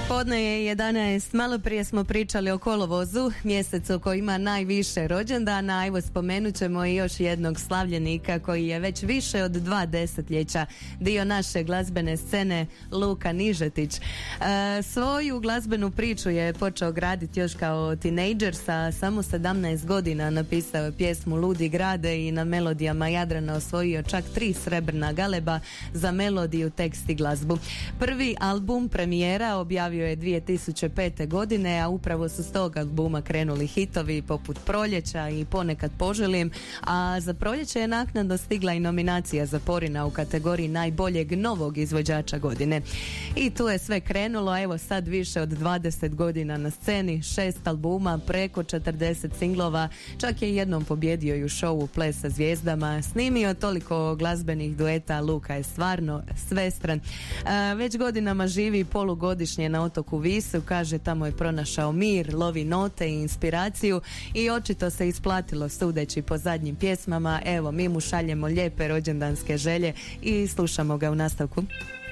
Podne je 11, malo prije smo pričali o kolovozu, mjesecu koji ima najviše rođendana, a evo spomenut ćemo i još jednog slavljenika koji je već više od 2 desetljeća dio naše glazbene scene, Luka Nižetić. Svoju glazbenu priču je počeo graditi još kao tinejdžer, sa samo 17 godina napisao je pjesmu Ludi grade i na melodijama Jadrana osvojio čak 3 srebrna galeba za melodiju, tekst i glazbu. Prvi album Premijera objavio je 2005. godine, a upravo su s tog albuma krenuli hitovi poput Proljeća i Ponekad poželim, a za Proljeće je naknadno stigla i nominacija za Porina u kategoriji najboljeg novog izvođača godine. I tu je sve krenulo, evo sad više od 20 godina na sceni, 6 albuma, preko 40 singlova, čak je jednom pobjedio i u šovu Ples sa zvijezdama, snimio toliko glazbenih dueta, Luka je stvarno svestran. Već godinama živi polugodišnje na otoku Visu, kaže tamo je pronašao mir, lovi note i inspiraciju i očito se isplatilo sudeći po zadnjim pjesmama. Evo, mi mu šaljemo lijepe rođendanske želje i slušamo ga u nastavku.